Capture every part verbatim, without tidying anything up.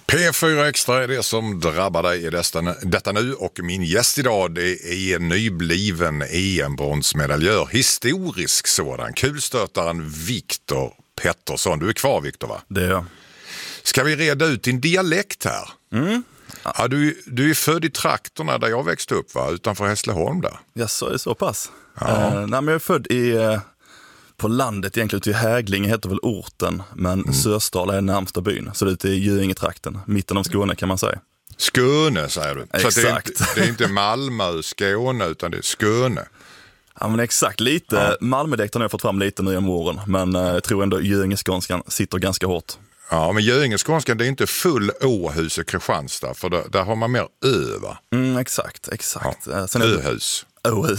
P fyra Extra är det som drabbar dig i detta, detta nu, och min gäst idag det är nybliven E M-bronsmedaljör, historisk sådan, kulstötaren Viktor Pettersson. Du är kvar, Viktor, va? Det är jag. Ska vi reda ut din dialekt här? Mm. Ja, du, du är född i trakterna där jag växte upp, va? Utanför Hässleholm där. Ja, så är det så pass. Ja. Uh, nej, men jag är född i, uh, på landet egentligen, ute i Häglinge heter väl orten, men mm. Sösdala är närmsta byn. Så det är ute i Göinge-trakten, mitten av Skåne kan man säga. Skåne säger du. Exakt. Så det är, inte, det är inte Malmö, Skåne, utan det är Skåne. Ja, men exakt, lite. Ja. Malmödektorn har jag fått fram lite nu om åren, men uh, jag tror ändå Göinge-skånskan sitter ganska hårt. Ja, men Göinge-skånskan, det är inte full Åhus och Kristianstad, för där, där har man mer ö, va? Mm, exakt, exakt. Ja. Sen Öhus. Åhus.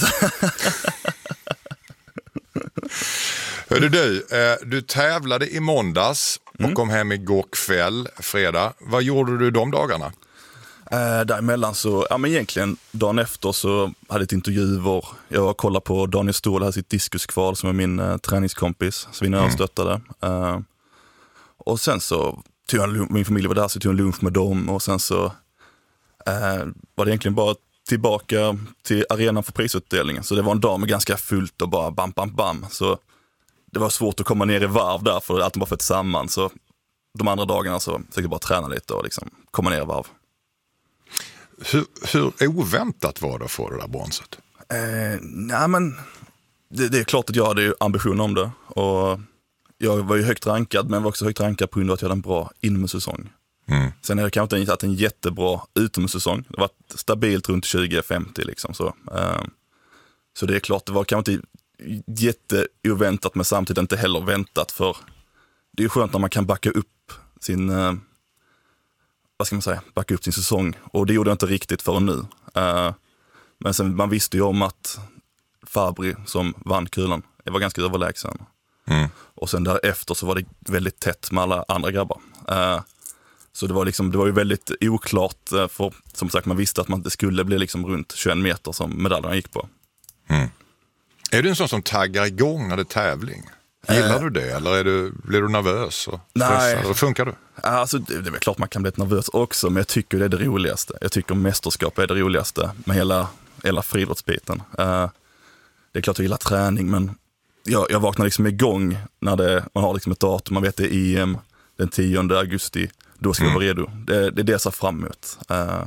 Hörru du, du tävlade i måndags och mm. kom hem igår kväll, fredag. Vad gjorde du de dagarna? Äh, däremellan så, ja men egentligen dagen efter så hade jag ett intervjuer. Jag kollade på Daniel Ståhl, här sitt diskuskval som är min uh, träningskompis, så vi när mm. stöttade. Uh, och sen så tog jag, min familj var där, så tog jag en lunch med dem, och sen så uh, var det egentligen bara tillbaka till arenan för prisutdelningen. Så det var en dag med ganska fullt och bara bam, bam, bam. Så det var svårt att komma ner i varv där, för allt bara fått samman. Så de andra dagarna så fick jag bara träna lite och liksom komma ner i varv. Hur, hur oväntat var det att få det där bronset? Eh, nej men det, det är klart att jag hade ambition om det. Och jag var ju högt rankad, men var också högt rankad på grund av att jag hade en bra inomhussäsong. Mm. Sen har jag kanske inte haft en jättebra utomhussäsong. Det var stabilt runt tjugo femtio liksom så. Eh, så det är klart, det var kanske inte jätteoväntat, men samtidigt inte heller väntat, för det är ju skönt när man kan backa upp sin eh, vad ska man säga, backa upp sin säsong, och det gjorde jag inte riktigt förrän nu. Uh, men sen man visste ju om att Fabri som vann kulan, det var ganska överlägsen. Mm. Och sen därefter så var det väldigt tätt med alla andra grabbar. Uh, så det var liksom, det var ju väldigt oklart, uh, för som sagt man visste att man, det skulle bli liksom runt tjugoett meter som medaljerna gick på. Mm. Är du en sån som taggar igång när det är tävling? Gillar äh, du det, eller är du, blir du nervös och stressad? Eller funkar du? Alltså, det, det är klart man kan bli nervös också, men jag tycker det är det roligaste. Jag tycker mästerskap är det roligaste med hela, hela friidrottsbiten. Uh, det är klart jag gillar träning, men jag, jag vaknar liksom igång när det, man har liksom ett datum, man vet det är E M den tionde augusti, då ska mm. jag vara redo. Det, det är det jag ser fram emot. Uh,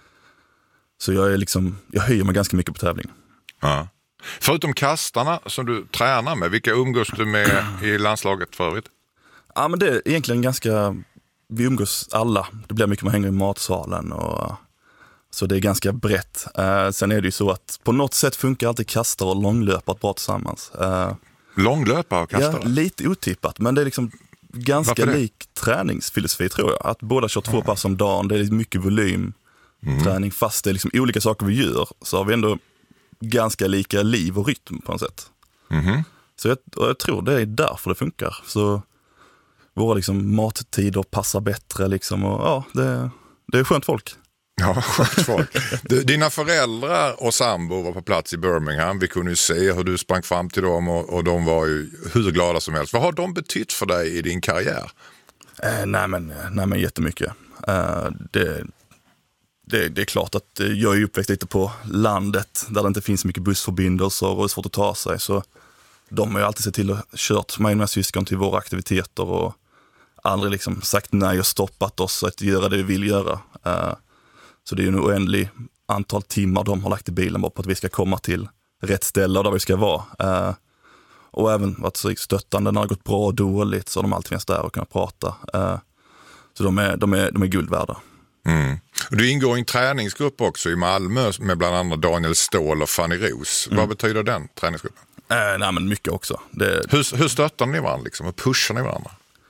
så jag är liksom, jag höjer mig ganska mycket på tävling. Ja. Förutom kastarna som du tränar med, vilka umgås du med i landslaget för övrigt? Ja, men det är egentligen ganska, vi umgås alla. Det blir mycket man hänger i matsalen, och så det är ganska brett. Uh, sen är det ju så att på något sätt funkar alltid kastare och långlöpare bra tillsammans. Uh, långlöpare och kastare? Ja, lite otippat, men det är liksom ganska lik träningsfilosofi, tror jag. Att båda kör två pass om dagen, det är mycket volym mm. träning, fast det är liksom olika saker vi gör, så har vi ändå ganska lika liv och rytm på något sätt. Mm-hmm. Så jag, jag tror det är därför det funkar. Så våra liksom mattider passar bättre liksom, och ja, det, det är skönt folk. Ja, skönt folk. Du, dina föräldrar och sambo var på plats i Birmingham. Vi kunde ju se hur du sprang fram till dem, och, och de var ju hur glada som helst. Vad har de betytt för dig i din karriär? Eh, nej, men, nej men jättemycket. Eh, det Det, det är klart att jag är uppväxt lite på landet där det inte finns mycket bussförbindelser och det är svårt att ta sig, så de har ju alltid sett till att kört mig och mina syskon till våra aktiviteter och aldrig liksom sagt nej och stoppat oss att göra det vi vill göra. Uh, så det är ju en oändlig antal timmar de har lagt i bilen bara på att vi ska komma till rätt ställe och där vi ska vara. Uh, och även varit så stöttande när det har gått bra och dåligt, så har de alltid finns där och kunnat prata. Uh, så de är, de är, de är guld värda. Mm. Du ingår i en träningsgrupp också i Malmö med bland annat Daniel Ståhl och Fanny Ros. Mm. Vad betyder den träningsgruppen? Äh, nej, men mycket också. Det... Hur, hur stöttar ni varandra liksom? Hur pushar ni varandra?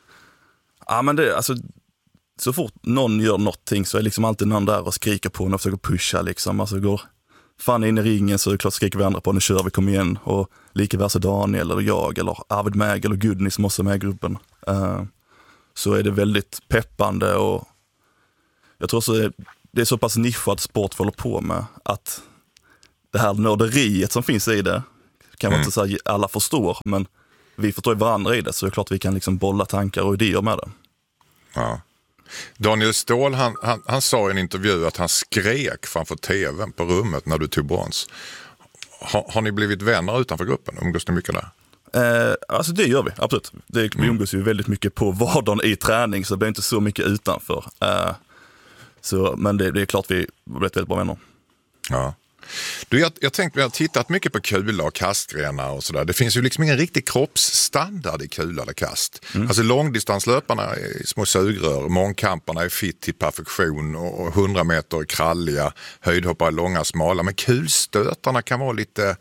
Ja, men det, alltså, så fort någon gör någonting så är liksom alltid någon där och skriker på och försöker pusha liksom. Alltså går Fanny in i ringen så är det klart skriker vi andra på, nu kör vi, kom igen. Och lika versa Daniel eller jag eller Arvid Mägel och Gudni som också är med i gruppen. Uh, så är det väldigt peppande, och jag tror så det är så pass nischad sport vi håller på med att det här nörderiet som finns i det kan man mm. inte säga alla förstår, men vi förstår varandra i det, så det är klart vi kan liksom bolla tankar och idéer med det. Ja. Daniel Ståhl, han, han, han sa i en intervju att han skrek framför tvn på rummet när du tog brons. Har, har ni blivit vänner utanför gruppen? Umgås ni mycket där? Eh, alltså det gör vi, absolut. Det, vi umgås ju väldigt mycket på vardagen i träning, så det blir inte så mycket utanför. Eh, så, men det, det är klart vi har blivit väldigt bra vänner. Ja. Du, jag, jag tänkte, vi har tittat mycket på kula och kastgrenar och sådär. Det finns ju liksom ingen riktig kroppsstandard i kula eller kast. Mm. Alltså långdistanslöparna är små sugrör, mångkamparna är fit till perfektion och hundra meter är kralliga, höjdhoppare är långa, smala. Men kulstötarna kan vara lite,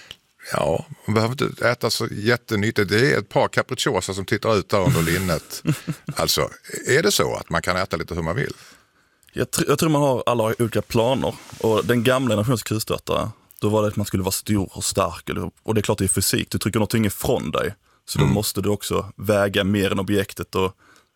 ja, man behöver inte äta så jättenyttigt. Det är ett par capricciosa som tittar ut där under linnet. Alltså, är det så att man kan äta lite hur man vill? Jag, tr- jag tror man har alla olika planer. Och den gamla generationens kulstötare, då var det att man skulle vara stor och stark. Och det är klart det är fysik, du trycker någonting ifrån dig. Så då mm. måste du också väga mer än objektet. Och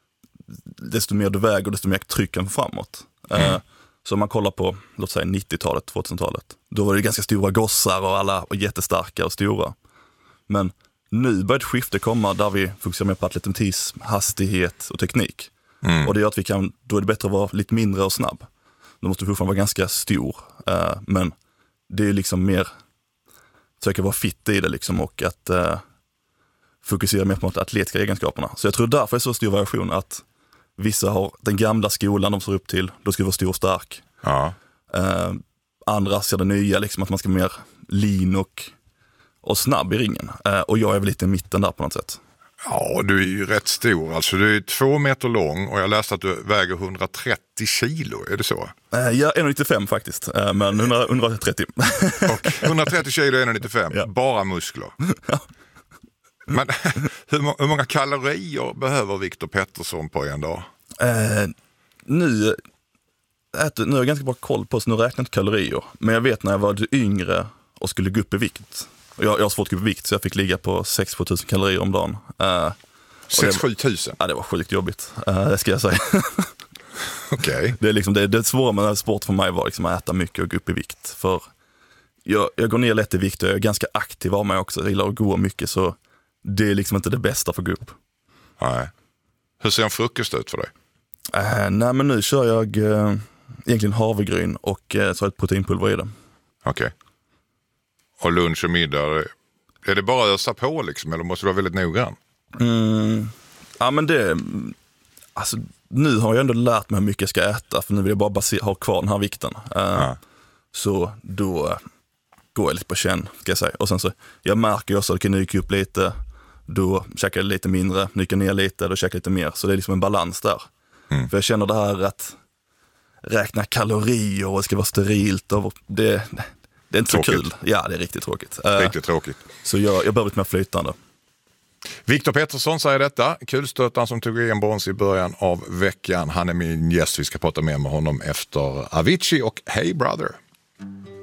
desto mer du väger, desto mer trycker den framåt. Mm. Uh, så om man kollar på, låt säga nittiotalet, tvåtusentalet. Då var det ganska stora gossar och alla var jättestarka och stora. Men nu börjar ett skifte komma där vi fokuserar mer på atletism, hastighet och teknik. Mm. Och det gör att vi kan, då är det bättre att vara lite mindre och snabb. Då måste vi fortfarande vara ganska stor. Uh, men det är liksom mer försöka vara fit i det liksom, och att uh, fokusera mer på de atletiska egenskaperna. Så jag tror därför är det så stor variation att vissa har den gamla skolan de ser upp till, då ska vi vara stor och stark. Ja. Uh, andra ser det nya, liksom, att man ska vara mer lean och, och snabb i ringen. Uh, och jag är väl lite i mitten där på något sätt. Ja, du är ju rätt stor. Alltså, du är två meter lång och jag läste att du väger hundratrettio kilo. Är det så? Uh, ja, ett komma nittiofem faktiskt, uh, men hundra, hundratrettio. Och hundratrettio kilo, ett komma nittiofem. Ja. Bara muskler. Ja. Men hur, hur många kalorier behöver Viktor Pettersson på en dag? Uh, nu, äter, nu har jag ganska bra koll på, så nu räknar jag inte kalorier. Men jag vet när jag var yngre och skulle gå upp i vikt. Jag, jag har svårt att gå upp i vikt, så jag fick ligga på sex till sju tusen kalorier om dagen. Uh, sex till sju tusen? Ja, det var sjukt jobbigt, uh, det ska jag säga. Okej. Okay. Det är liksom, det, det svåra med sport för mig var liksom att äta mycket och gå upp i vikt. För jag, jag går ner lätt i vikt och jag är ganska aktiv av mig också. Jag gillar att gå mycket, så det är liksom inte det bästa för att gå upp. Nej. Hur ser en frukost ut för dig? Uh, nej, men nu kör jag uh, egentligen havregryn och uh, så har jag ett proteinpulver i det. Okej. Okay. Och lunch och middag, är det bara att ösa på liksom, eller måste du vara väldigt noggrann? Mm, ja, men det, alltså nu har jag ändå lärt mig hur mycket jag ska äta, för nu vill jag bara base- ha kvar den här vikten. Uh, ja. Så då uh, går jag lite på känn, ska jag säga. Och sen så, jag märker också att jag kan nyka upp lite, då käkar jag lite mindre, nyka ner lite, då käkar jag lite mer. Så det är liksom en balans där. Mm. För jag känner det här att räkna kalorier och det ska vara sterilt, och det... Det är inte tråkigt. Så kul. Ja, det är riktigt tråkigt. Riktigt uh, tråkigt. Så jag, jag behöver lite mer flytande. Viktor Pettersson säger detta. Kulstötaren som tog E M-brons i början av veckan. Han är min gäst. Vi ska prata mer med honom efter Avicii och Hey Brother.